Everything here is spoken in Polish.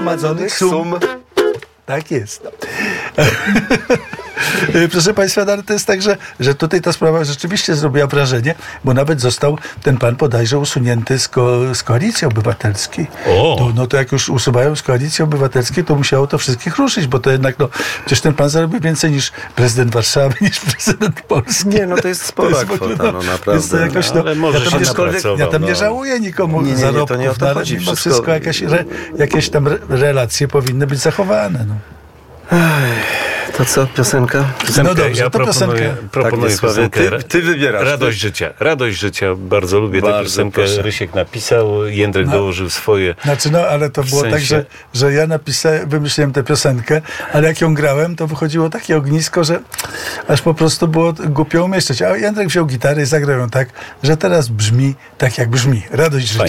zgromadzonych sum. Tak jest. Proszę Państwa, ale to jest tak, że tutaj ta sprawa rzeczywiście zrobiła wrażenie, bo nawet został ten pan bodajże usunięty z Koalicji Obywatelskiej. No to jak już usuwają z Koalicji Obywatelskiej, to musiało to wszystkich ruszyć, bo to jednak, przecież ten pan zarobi więcej niż prezydent Warszawy, niż prezydent Polski. Nie, to jest spora kwota, naprawdę. Jest to jakoś, ale może ja tam nie żałuję nikomu zarobków, to nie o to chodzi. Mimo wszystko jakieś tam relacje powinny być zachowane. To co, piosenka? No dobrze, ja proponuję piosenkę. Ty wybierasz. Radość życia. Bardzo lubię tę piosenkę. Proszę. Rysiek napisał, Jędrek dołożył swoje. Ale to było tak, że ja wymyśliłem tę piosenkę, ale jak ją grałem, to wychodziło takie ognisko, że aż po prostu było głupio umieszczać. A Jędrek wziął gitarę i zagrał ją tak, że teraz brzmi tak, jak brzmi. Radość życia.